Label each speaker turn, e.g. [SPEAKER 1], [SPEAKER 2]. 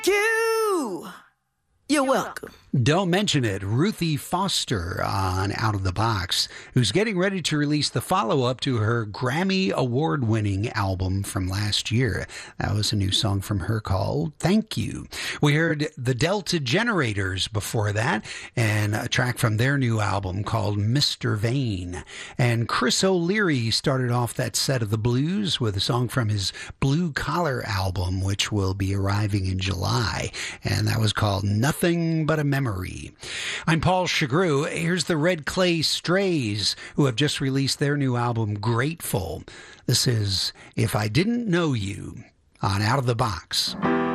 [SPEAKER 1] you. You're welcome.
[SPEAKER 2] Don't mention it. Ruthie Foster on Out of the Box, who's getting ready to release the follow-up to her Grammy Award-winning album from last year. That was a new song from her called Thank You. We heard the Delta Generators before that, and a track from their new album called Mr. Vane. And Chris O'Leary started off that set of the blues with a song from his Blue Collar album, which will be arriving in July. And that was called Nothing But a Memory. I'm Paul Chagru. Here's the Red Clay Strays, who have just released their new album, Grateful. This is If I Didn't Know You on Out of the Box.